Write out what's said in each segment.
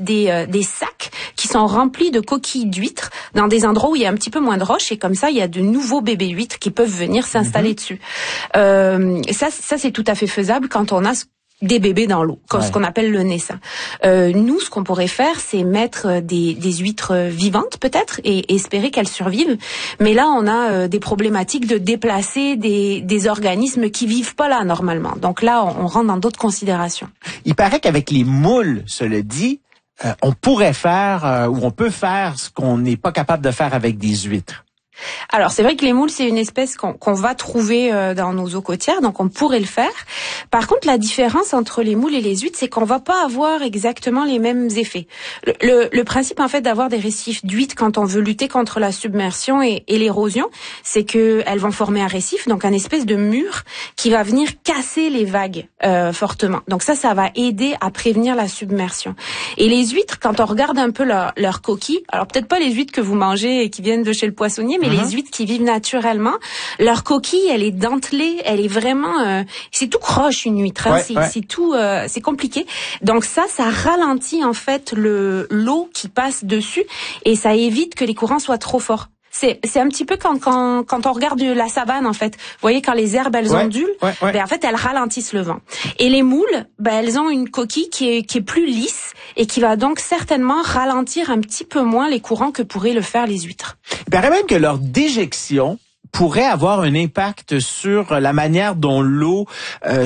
mettent des sacs qui sont remplis de coquilles d'huîtres dans des endroits où il y a un petit peu moins de roches, et comme ça il y a de nouveaux bébés huîtres qui peuvent venir s'installer dessus. Ça c'est tout à fait faisable quand on a des bébés dans l'eau, ce qu'on appelle le naissain. Nous, ce qu'on pourrait faire, c'est mettre des huîtres vivantes peut-être et espérer qu'elles survivent. Mais là, on a des problématiques de déplacer des organismes qui vivent pas là normalement. Donc là, on rentre dans d'autres considérations. Il paraît qu'avec les moules, cela dit, on pourrait faire ou on peut faire ce qu'on n'est pas capable de faire avec des huîtres. Alors, c'est vrai que les moules, c'est une espèce qu'on va trouver dans nos eaux côtières, donc on pourrait le faire. Par contre, la différence entre les moules et les huîtres, c'est qu'on va pas avoir exactement les mêmes effets. Le principe, en fait, d'avoir des récifs d'huîtres quand on veut lutter contre la submersion et l'érosion, c'est que elles vont former un récif, donc un espèce de mur qui va venir casser les vagues fortement. Donc ça va aider à prévenir la submersion. Et les huîtres, quand on regarde un peu leur coquille, alors peut-être pas les huîtres que vous mangez et qui viennent de chez le poissonnier, mais les huîtres qui vivent naturellement, leur coquille, elle est dentelée, elle est vraiment, c'est tout croche une huître, hein, c'est tout, c'est compliqué. Donc ça ralentit en fait l'eau qui passe dessus et ça évite que les courants soient trop forts. C'est un petit peu quand on regarde la savane en fait. Vous voyez quand les herbes elles ondulent, ben en fait elles ralentissent le vent. Et les moules, ben elles ont une coquille qui est plus lisse et qui va donc certainement ralentir un petit peu moins les courants que pourraient le faire les huîtres. Il paraît même que leur déjection pourrait avoir un impact sur la manière dont l'eau va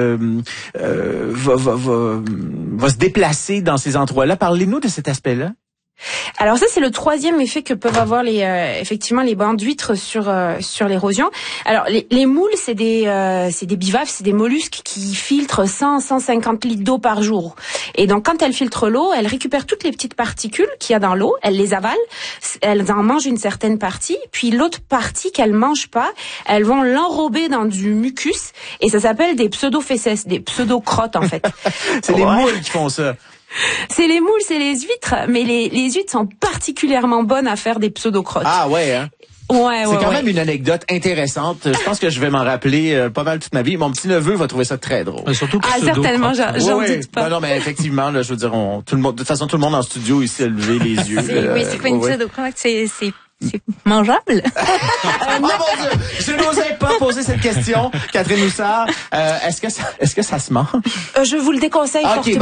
se déplacer dans ces endroits-là. Parlez-nous de cet aspect-là. Alors ça, c'est le troisième effet que peuvent avoir effectivement les bancs d'huîtres sur l'érosion. Alors les moules, c'est des bivalves, c'est des mollusques qui filtrent 150 litres d'eau par jour. Et donc quand elles filtrent l'eau, elles récupèrent toutes les petites particules qu'il y a dans l'eau, elles les avalent, elles en mangent une certaine partie, puis l'autre partie qu'elles mangent pas, elles vont l'enrober dans du mucus et ça s'appelle des pseudo-fesses, des pseudo-crottes en fait. C'est les moules qui font ça. C'est les moules, c'est les huîtres, mais les huîtres sont particulièrement bonnes à faire des pseudo-crottes. Ah ouais, hein? C'est quand même une anecdote intéressante. Je pense que je vais m'en rappeler pas mal toute ma vie. Mon petit-neveu va trouver ça très drôle. Mais surtout certainement, j'en doute pas. Non, mais effectivement, là, je veux dire, tout le monde, de toute façon, tout le monde en studio ici a levé les yeux. Oui, c'est pas une pseudo-crotte, c'est mangeable. Oh mon Dieu, je n'osais pas poser cette question, Catherine Houssard. Est-ce que ça se mange? Je vous le déconseille fortement.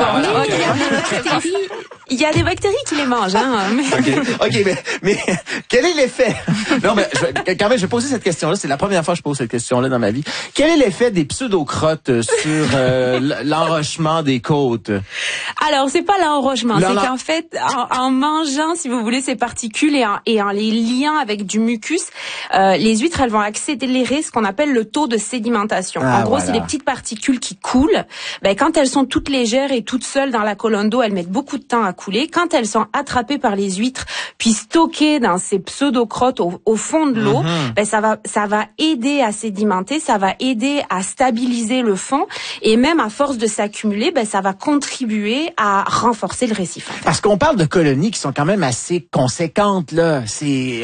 Il y a des bactéries qui les mangent, hein. OK, mais quel est l'effet? Non, mais quand même, je vais poser cette question-là. C'est la première fois que je pose cette question-là dans ma vie. Quel est l'effet des pseudo-crottes sur l'enrochement des côtes? Alors, c'est pas l'enrochement. C'est qu'en fait, en mangeant, si vous voulez, ces particules et en les liant avec du mucus, les huîtres, elles vont accélérer ce qu'on appelle le taux de sédimentation. En gros, c'est des petites particules qui coulent. Ben, quand elles sont toutes légères et toutes seules dans la colonne d'eau, elles mettent beaucoup de temps à couler. Quand elles sont attrapées par les huîtres, puis stockées dans ces pseudo-crottes au fond de l'eau, ben, ça va aider à sédimenter, ça va aider à stabiliser le fond, et même à force de s'accumuler, ben, ça va contribuer à renforcer le récif. En fait. Parce qu'on parle de colonies qui sont quand même assez conséquentes, là. C'est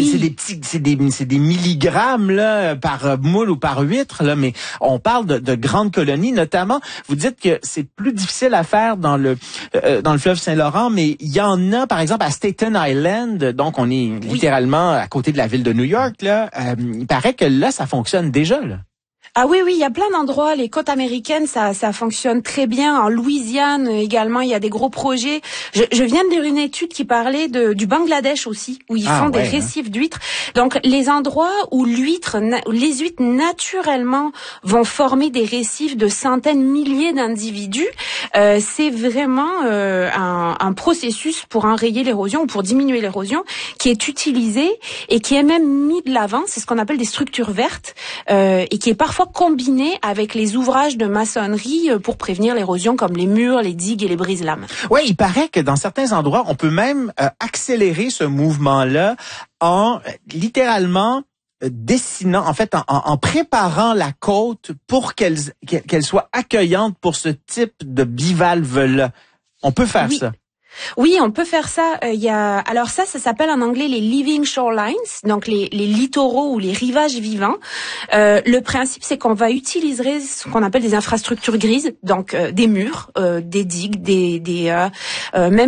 des milligrammes, là, par moule ou par huître, là, mais on parle de grandes colonies, notamment. Vous dites que c'est plus difficile à faire dans le fleuve Saint-Laurent, mais il y en a, par exemple, à Staten Island, donc on est littéralement à côté de la ville de New York, là. Il paraît que là, ça fonctionne déjà, là. Ah oui, il y a plein d'endroits. Les côtes américaines, ça fonctionne très bien. En Louisiane également, il y a des gros projets. Je viens de lire une étude qui parlait du Bangladesh aussi, où ils font des récifs d'huîtres. Donc, les endroits où les huîtres naturellement vont former des récifs de centaines, milliers d'individus, c'est vraiment un processus pour enrayer l'érosion ou pour diminuer l'érosion qui est utilisé et qui est même mis de l'avant. C'est ce qu'on appelle des structures vertes et qui est parfois combiné avec les ouvrages de maçonnerie pour prévenir l'érosion comme les murs, les digues et les brise-lames. Oui, il paraît que dans certains endroits, on peut même accélérer ce mouvement-là en littéralement dessinant, en fait, en préparant la côte pour qu'elle soit accueillante pour ce type de bivalve-là. On peut faire ça. Oui, on peut faire ça. Alors ça s'appelle en anglais les living shorelines, donc les littoraux ou les rivages vivants. Le principe, c'est qu'on va utiliser ce qu'on appelle des infrastructures grises, donc des murs, des digues, même